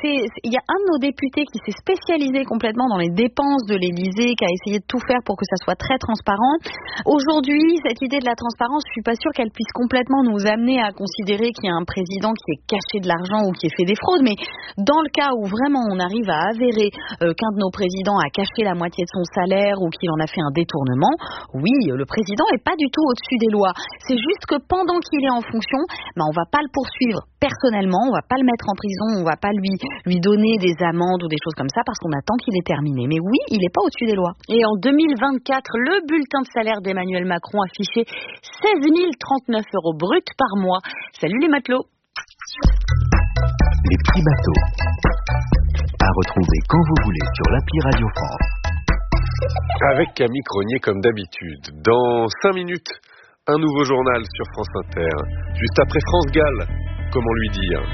il y a un de nos députés qui s'est spécialisé complètement dans les dépenses de l'Élysée, qui a essayé de tout faire pour que ça soit très transparent. Aujourd'hui, cette idée de la transparence, je suis pas sûre qu'elle puisse complètement nous amener à considérer qu'il y a un président qui ait caché de l'argent ou qui ait fait des fraudes, mais dans le cas où vraiment on arrive à avérer qu'un de nos présidents a caché la moitié de son salaire ou qu'il en a fait un détournement, oui, le président est pas du tout au-dessus des lois. C'est juste que pendant qu'il est en fonction, on va pas le poursuivre personnellement, on va pas le mettre en prison, on va pas lui donner des amendes ou des choses comme ça parce qu'on attend qu'il est terminé. Mais oui, il est pas au-dessus des lois. Et en 2024, le bulletin de salaire d'Emmanuel Macron affichait 16 039 € bruts par mois. Salut les matelots. Les petits bateaux. À retrouver quand vous voulez sur l'appli Radio France. Avec Camille Cronier comme d'habitude. Dans 5 minutes, un nouveau journal sur France Inter. Juste après France Gall, comment lui dire ?